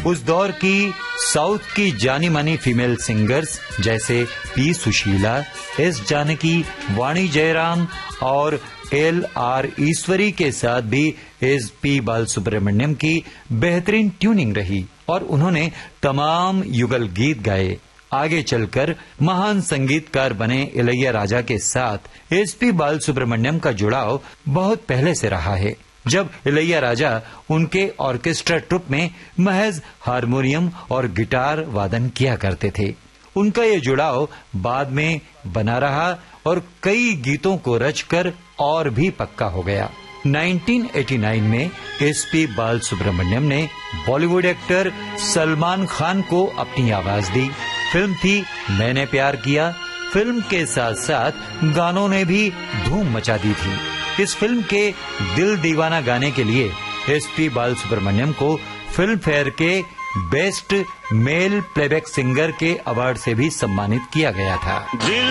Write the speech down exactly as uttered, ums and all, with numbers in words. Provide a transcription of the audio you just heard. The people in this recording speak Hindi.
उस दौर की साउथ की जानी मानी फीमेल सिंगर्स जैसे पी सुशीला, एस जानकी, वाणी जयराम और एल आर ईश्वरी के साथ भी एस पी बालसुब्रमण्यम की बेहतरीन ट्यूनिंग रही और उन्होंने तमाम युगल गीत गाए। आगे चलकर महान संगीतकार बने इलैयाराजा के साथ एस पी बालसुब्रमण्यम का जुड़ाव बहुत पहले से रहा है, जब इलैयाराजा उनके ऑर्केस्ट्रा ट्रुप में महज हारमोनियम और गिटार वादन किया करते थे। उनका ये जुड़ाव बाद में बना रहा और कई गीतों को रचकर और भी पक्का हो गया। उन्नीस सौ नवासी में एस पी बालसुब्रमण्यम ने बॉलीवुड एक्टर सलमान खान को अपनी आवाज दी। फिल्म थी मैंने प्यार किया। फिल्म के साथ साथ गानों ने भी धूम मचा दी थी। इस फिल्म के दिल दीवाना गाने के लिए एस पी बालसुब्रमण्यम को फिल्म फेयर के बेस्ट मेल प्लेबैक सिंगर के अवार्ड से भी सम्मानित किया गया था।